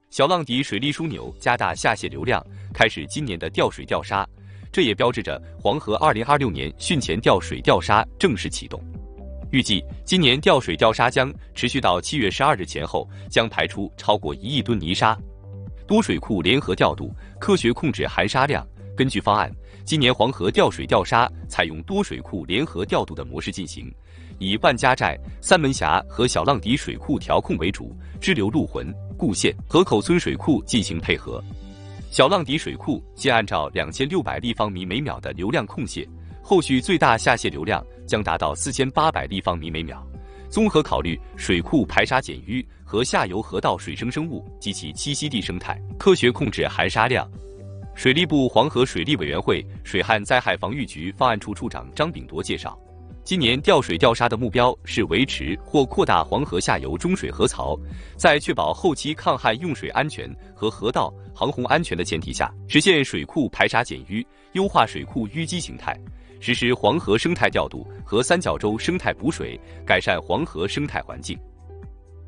小浪底水利枢纽加大下泄流量，开始今年的调水调沙，这也标志着黄河2026年汛前调水调沙正式启动。预计今年调水调沙将持续到7月12日前后，将排出超过1亿吨泥沙。多水库联合调度，科学控制含沙量。根据方案，今年黄河调水调沙采用多水库联合调度的模式进行，以万家寨、三门峡和小浪底水库调控为主，支流陆浑、固县、河口村水库进行配合。小浪底水库现按照2600立方米每秒的流量控泄，后续最大下泄流量将达到4800立方米每秒。综合考虑水库排沙减淤和下游河道水生生物及其栖息地生态，科学控制含沙量。水利部黄河水利委员会水旱灾害防御局方案处处长张炳铎介绍，今年调水调沙的目标是维持或扩大黄河下游中水河槽，在确保后期抗旱用水安全和河道航洪安全的前提下，实现水库排沙减淤，优化水库淤积形态，实施黄河生态调度和三角洲生态补水，改善黄河生态环境。